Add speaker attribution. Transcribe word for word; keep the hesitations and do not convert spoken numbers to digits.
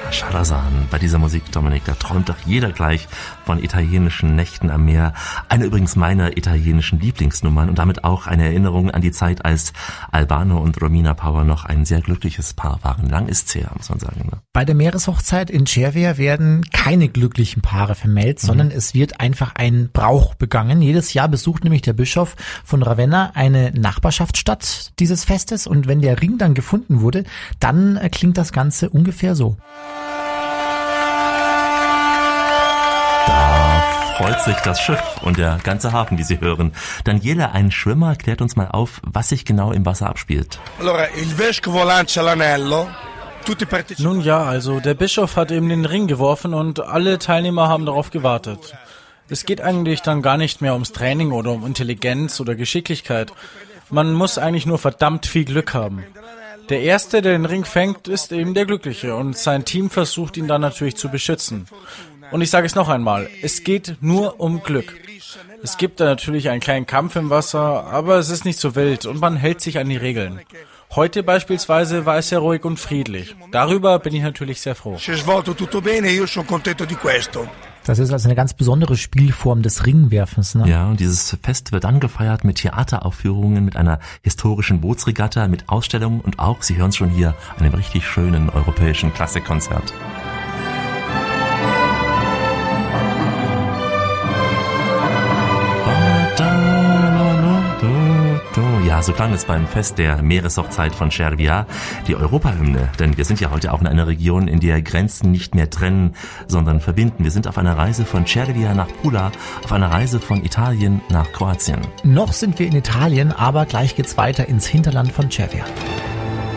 Speaker 1: Scharasan. Bei dieser Musik, Dominik, da träumt doch jeder gleich von italienischen Nächten am Meer. Eine übrigens meiner italienischen Lieblingsnummern und damit auch eine Erinnerung an die Zeit, als Albano und Romina Power noch ein sehr glückliches Paar waren. Lang ist's her, muss man sagen. Ne?
Speaker 2: Bei der Meereshochzeit in Cervia werden keine glücklichen Paare vermählt, mhm. sondern es wird einfach ein Brauch begangen. Jedes Jahr besucht nämlich der Bischof von Ravenna eine Nachbarschaftsstadt dieses Festes und wenn der Ring dann gefunden wurde, dann klingt das Ganze ungefähr so.
Speaker 1: Da freut sich das Schiff und der ganze Hafen, wie Sie hören. Daniele, ein Schwimmer, klärt uns mal auf, was sich genau im Wasser abspielt.
Speaker 3: Nun ja, also der Bischof hat eben den Ring geworfen und alle Teilnehmer haben darauf gewartet. Es geht eigentlich dann gar nicht mehr ums Training oder um Intelligenz oder Geschicklichkeit. Man muss eigentlich nur verdammt viel Glück haben. Der Erste, der den Ring fängt, ist eben der Glückliche und sein Team versucht ihn dann natürlich zu beschützen. Und ich sage es noch einmal, es geht nur um Glück. Es gibt da natürlich einen kleinen Kampf im Wasser, aber es ist nicht so wild und man hält sich an die Regeln. Heute beispielsweise war es sehr ruhig und friedlich. Darüber bin ich natürlich sehr froh.
Speaker 2: Das ist also eine ganz besondere Spielform des Ringwerfens, ne?
Speaker 1: Ja, und dieses Fest wird dann gefeiert mit Theateraufführungen, mit einer historischen Bootsregatta, mit Ausstellungen und auch, Sie hören es schon hier, einem richtig schönen europäischen Klassikkonzert. Ja, so klang es beim Fest der Meereshochzeit von Cervia, die Europahymne. Denn wir sind ja heute auch in einer Region, in der Grenzen nicht mehr trennen, sondern verbinden. Wir sind auf einer Reise von Cervia nach Pula, auf einer Reise von Italien nach Kroatien.
Speaker 2: Noch sind wir in Italien, aber gleich geht's weiter ins Hinterland von Cervia.